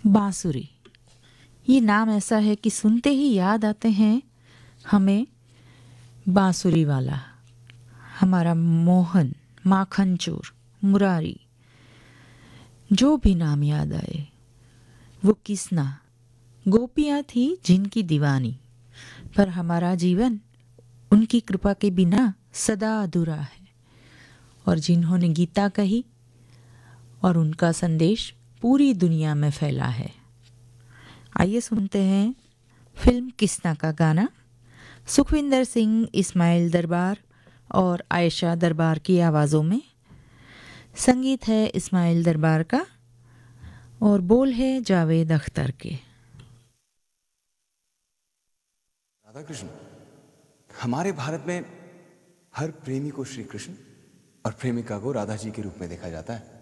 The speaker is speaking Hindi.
बांसुरी। ये नाम ऐसा है कि सुनते ही याद आते हैं हमें बांसुरी वाला, हमारा मोहन, माखन चोर, मुरारी, जो भी नाम याद आए। वो किसना गोपियाँ थी जिनकी दीवानी, पर हमारा जीवन उनकी कृपा के बिना सदा अधूरा है। और जिन्होंने गीता कही और उनका संदेश पूरी दुनिया में फैला है। आइए सुनते हैं फिल्म किसना का गाना। सुखविंदर सिंह, इस्माइल दरबार और आयशा दरबार की आवाज़ों में। संगीत है इस्माइल दरबार का और बोल है जावेद अख्तर के। राधा कृष्ण। हमारे भारत में हर प्रेमी को श्री कृष्ण और प्रेमिका को राधा जी के रूप में देखा जाता है।